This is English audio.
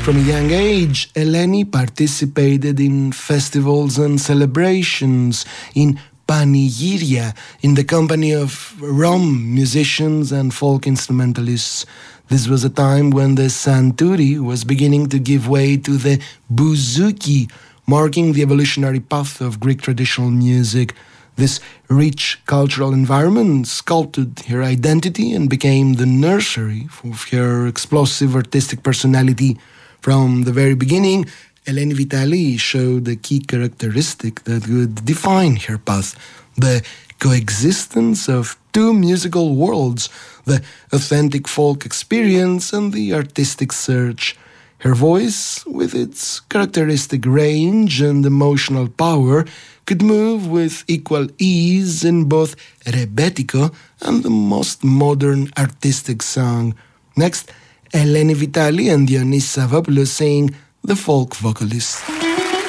From a young age, Eleni participated in festivals and celebrations, in Panigiria, in the company of Rom musicians and folk instrumentalists. This was a time when the santuri was beginning to give way to the bouzouki, marking the evolutionary path of Greek traditional music. This rich cultural environment sculpted her identity and became the nursery of her explosive artistic personality. From the very beginning, Eleni Vitali showed a key characteristic that would define her path: the coexistence of two musical worlds, the authentic folk experience and the artistic search. Her voice, with its characteristic range and emotional power, could move with equal ease in both rebetiko and the most modern artistic song. Next, Eleni Vitali and Dionys Savvopoulos sing The Folk Vocalist.